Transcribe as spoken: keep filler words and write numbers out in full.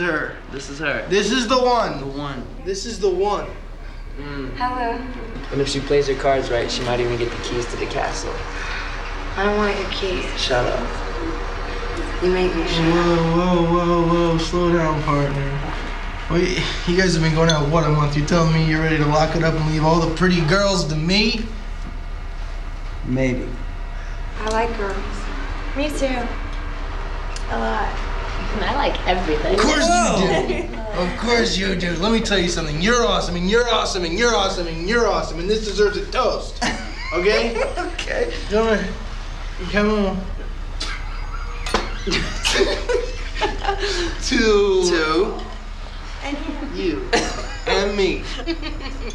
her. This is her. This is the one. The one. This is the one. Mm. Hello. And if she plays her cards right, she might even get the keys to the castle. I don't want your keys. Shut up. You make me shut up. Whoa, whoa, whoa, whoa. Slow down, partner. Wait, you guys have been going out, what, a month? You're telling me you're ready to lock it up and leave all the pretty girls to me? Maybe. I like girls. Me too. A lot. I like everything. Of course you do. Of course you do. Let me tell you something. You're awesome, and you're awesome, and you're awesome, and you're awesome, and this deserves a toast. Okay? Okay. Come on. Come on. to Two. And you and me.